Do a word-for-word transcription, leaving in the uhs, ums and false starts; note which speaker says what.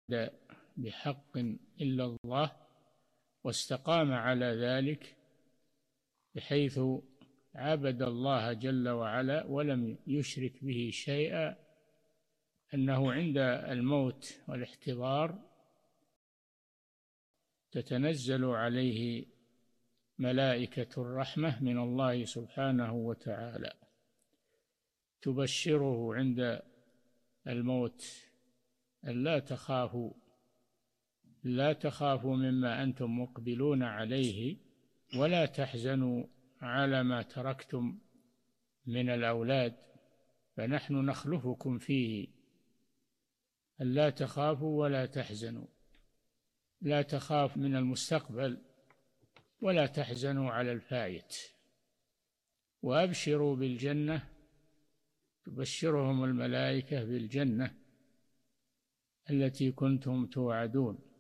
Speaker 1: بحق إلا الله واستقام على ذلك بحيث عبد الله جل وعلا ولم يشرك به شيئا، أنه عند الموت والاحتضار تتنزل عليه ملائكة الرحمة من الله سبحانه وتعالى تبشره عند الموت أن لا تخافوا لا تخافوا مما أنتم مقبلون عليه ولا تحزنوا على ما تركتم من الأولاد فنحن نخلفكم فيه. أن لا تخافوا ولا تحزنوا، لا تخاف من المستقبل ولا تحزنوا على الفائت، وأبشروا بالجنة، تبشرهم الملائكة بالجنة التي كنتم توعدون.